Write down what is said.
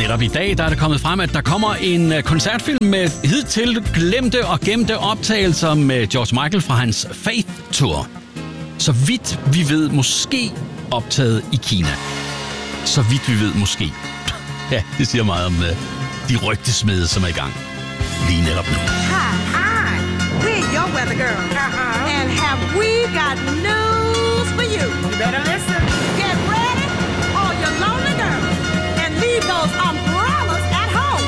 netop i dag, der er det kommet frem, at der kommer en koncertfilm med hidtil glemte og gemte optagelser med George Michael fra hans Faith Tour. Så vidt vi ved, måske optaget i Kina. Så vidt vi ved, måske. Ja, det siger meget om de rygtesmede, som er i gang lige netop nu. Hi, we're your weather girl. And have we got news for you? You better listen.